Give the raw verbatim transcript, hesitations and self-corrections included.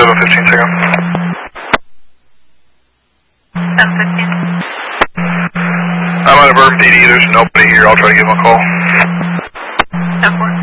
seven fifteen second. seven fifteen. I'm on a Verb D D, there's nobody here, I'll try to give him a call. ten four.